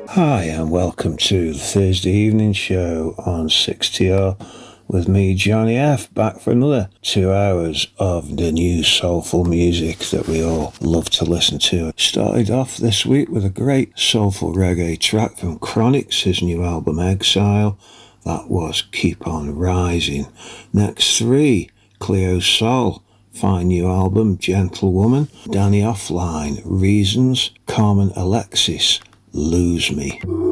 Hi and welcome to the Thursday evening show on 6TR with me, Johnny F, back for another 2 hours of the new soulful music that we all love to listen to. Started off this week with a great soulful reggae track from Chronixx, his new album Exile. That was Keep On Rising. Next three, Cleo Sol, fine new album Gentlewoman, Danny Offline, Reasons, Carmen Alexis, Lose Me.